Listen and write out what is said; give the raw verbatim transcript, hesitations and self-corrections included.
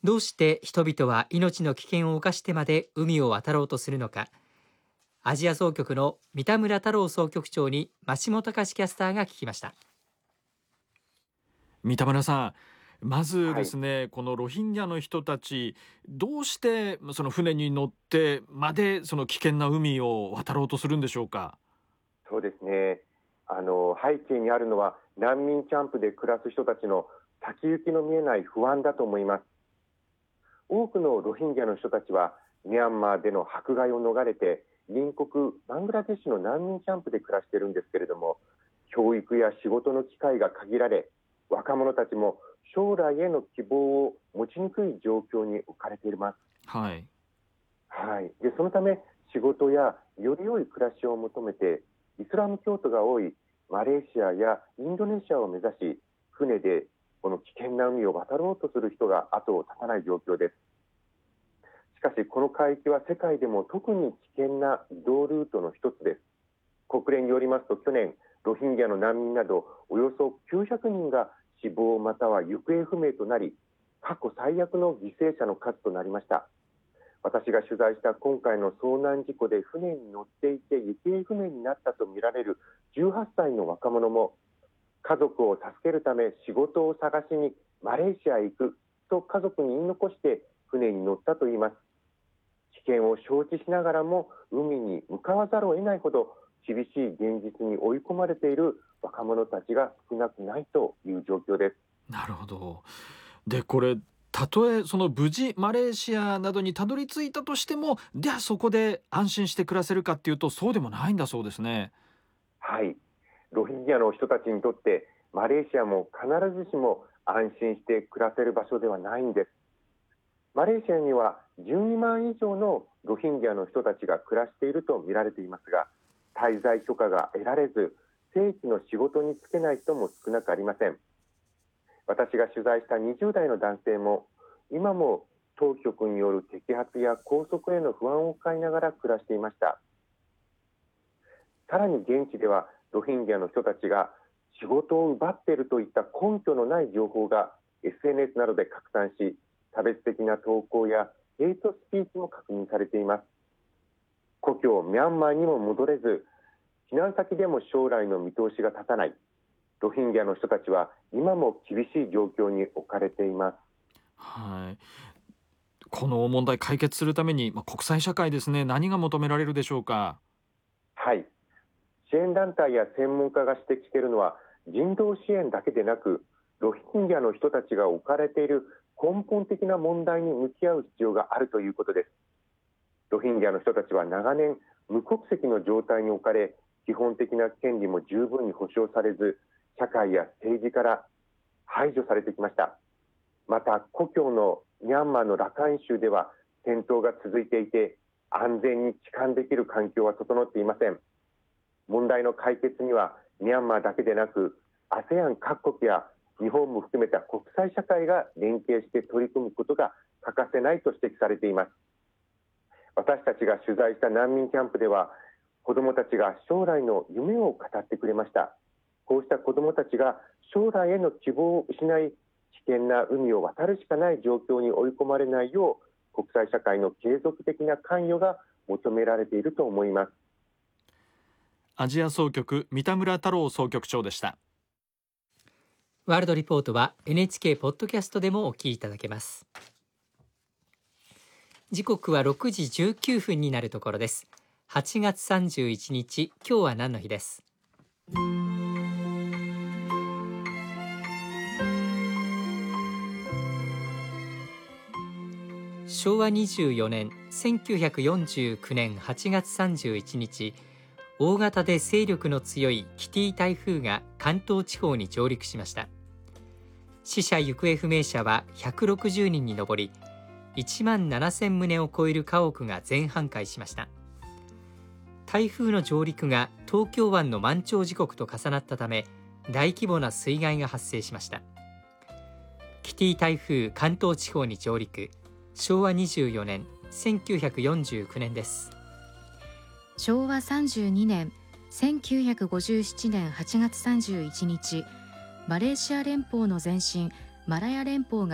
どうして人々は命の危険を冒してまで海を渡ろうとするのか。アジア総局の三田村太郎総局長に増本隆キャスターが聞きました。 三田村さん、まずはい、 ですね、このロヒンギャの人たち、どうしてその船に乗ってまでその危険な海を渡ろうとするんでしょうか。 そうですね。あの背景にあるのは難民キャンプで暮らす人たちの先行きの見えない不安だと思います。多くのロヒンギャの人たちはミャンマーでの迫害を逃れて隣国バングラデシュの難民キャンプで暮らしているんですけれども、教育や仕事の機会が限られ、若者たちも将来への希望を持ちにくい状況に置かれています。 はい。 はい、でそのため仕事やより良い暮らしを求めてイスラム教徒が多いマレーシアやインドネシアを目指し、船でこの危険な海を渡ろうとする人が後を絶たない状況です。しかしこの海域は世界でも特に危険な移動ルートの一つです。国連によりますと、去年ロヒンギャの難民などおよそきゅうひゃくにんが死亡または行方不明となり、過去最悪の犠牲者の数となりました。私が取材した今回の遭難事故で船に乗っていて行方不明になったとみられるじゅうはっさいの若者も、家族を助けるため仕事を探しにマレーシアへ行くと家族に言い残して船に乗ったといいます。危険を承知しながらも海に向かわざるを得ないほど厳しい現実に追い込まれている若者たちが少なくないという状況です。 なるほど。で、これたとえその無事マレーシアなどにたどり着いたとしても、ではそこで安心して暮らせるかっていうと、そうでもないんだそうですね。 はい、ロヒンギャの人たちにとってマレーシアも必ずしも安心して暮らせる場所ではないんです。マレーシアにはじゅうにまん以上のロヒンギャの人たちが暮らしていると見られていますが、滞在許可が得られず正規の仕事に就けない人も少なくありません。私が取材したにじゅう代の男性も今も当局による摘発や拘束への不安を抱えながら暮らしていました。さらに現地ではロヒンギャの人たちが仕事を奪っているといった根拠のない情報が エスエヌエス などで拡散し、差別的な投稿やヘイトスピーチも確認されています。故郷ミャンマーにも戻れず、避難先でも将来の見通しが立たないロヒンギャの人たちは今も厳しい状況に置かれています。 はい。この問題解決するために、まあ、国際社会ですね、何が求められるでしょうか。 はい、支援団体や専門家が指摘しているのは、人道支援だけでなくロヒンギャの人たちが置かれている根本的な問題に向き合う必要があるということです。ロヒンギャの人たちは長年無国籍の状態に置かれ、基本的な権利も十分に保障されず、社会や政治から排除されてきました。また故郷のミャンマーのラカイン州では戦闘が続いていて、安全に帰還できる環境は整っていません。問題の解決にはミャンマーだけでなく アセアン 各国や日本も含めた国際社会が連携して取り組むことが欠かせないと指摘されています。私たちが取材した難民キャンプでは子どもたちが将来の夢を語ってくれました。こうした子どもたちが将来への希望を失い、危険な海を渡るしかない状況に追い込まれないよう、国際社会の継続的な関与が求められていると思います。 アジア総局三田村太郎総局長でした。 ワールドリポートは エヌエイチケー ポッドキャストでもお聞きいただけます。時刻はろくじじゅうきゅうふんになるところです。はちがつさんじゅういちにち、今日は何の日です。しょうわにじゅうよねん、せんきゅうひゃくよんじゅうきゅうねんはちがつさんじゅういちにち、大型で勢力の強いキティ台風が関東地方に上陸しました。死者行方不明者はひゃくろくじゅうにんに上り、いちまんななせんとうを超える家屋が全半壊しました。台風の上陸が東京湾の満潮時刻と重なったため、大規模な水害が発生しました。キティ台風関東地方に上陸、しょうわにじゅうよねん、せんきゅうひゃくよんじゅうきゅうねんです。 しょうわさんじゅうにねん、せんきゅうひゃくごじゅうななねんはちがつさんじゅういちにち、マレーシア連邦の前身マラヤ連邦が